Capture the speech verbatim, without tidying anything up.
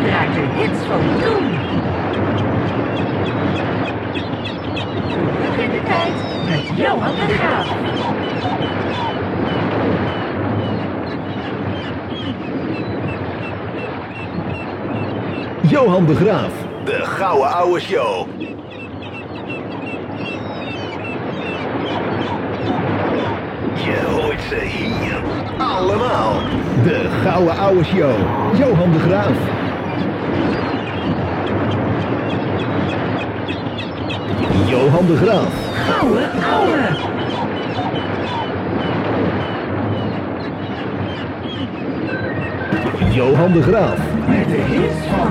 draait de hits van toen. Terug in de tijd met Johan de Graaf. Johan de Graaf. De Gouden Ouwe Show. Je hoort ze hier allemaal. De Gouden Ouwe Show. Johan de Graaf. Johan de Graaf. Gouden Ouwe. Johan de Graaf. Met de hits van